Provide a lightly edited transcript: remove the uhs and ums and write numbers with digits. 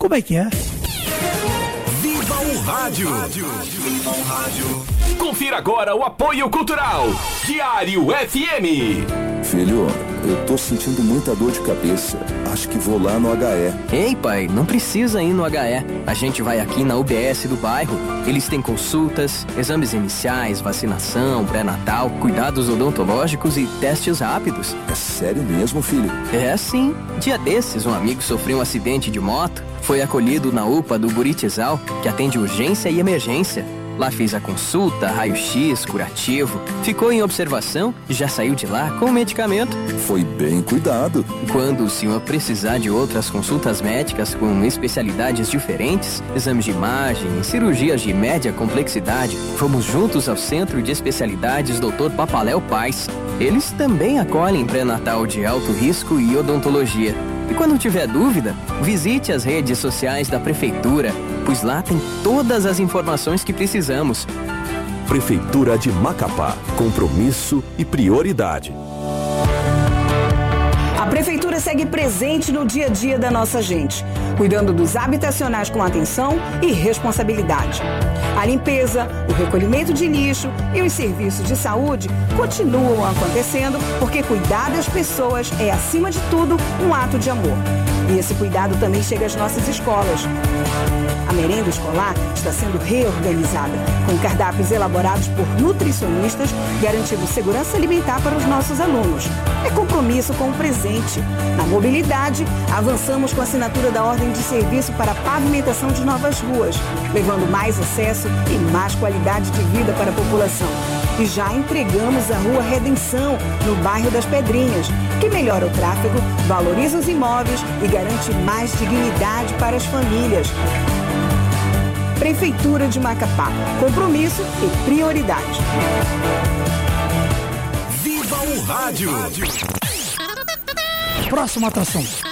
Como é que é? Viva o Rádio! Viva o Rádio! Confira agora o apoio cultural. Diário FM. Filho, eu tô sentindo muita dor de cabeça. Acho que vou lá no HE. Ei, pai, não precisa ir no HE. A gente vai aqui na UBS do bairro. Eles têm consultas, exames iniciais, vacinação, pré-natal, cuidados odontológicos e testes rápidos. É sério mesmo, filho? É sim. Dia desses, um amigo sofreu um acidente de moto. Foi acolhido na UPA do Buritizal, que atende urgência e emergência. Lá fez a consulta, raio-x, curativo, ficou em observação e já saiu de lá com o medicamento. Foi bem cuidado. Quando o senhor precisar de outras consultas médicas com especialidades diferentes, exames de imagem e cirurgias de média complexidade, vamos juntos ao Centro de Especialidades Dr. Papaléu Paz. Eles também acolhem pré-natal de alto risco e odontologia. E quando tiver dúvida, visite as redes sociais da Prefeitura, pois lá tem todas as informações que precisamos. Prefeitura de Macapá. Compromisso e prioridade. A Prefeitura segue presente no dia a dia da nossa gente, cuidando dos habitacionais com atenção e responsabilidade. A limpeza, o recolhimento de lixo e os serviços de saúde continuam acontecendo porque cuidar das pessoas é, acima de tudo, um ato de amor. E esse cuidado também chega às nossas escolas. A merenda escolar está sendo reorganizada, com cardápios elaborados por nutricionistas, garantindo segurança alimentar para os nossos alunos. É compromisso com o presente. Na mobilidade, avançamos com a assinatura da ordem de serviço para a pavimentação de novas ruas, levando mais acesso e mais qualidade de vida para a população. E já entregamos a Rua Redenção, no bairro das Pedrinhas, que melhora o tráfego, valoriza os imóveis e garante mais dignidade para as famílias. Prefeitura de Macapá. Compromisso e prioridade. Viva o Rádio! Próxima atração.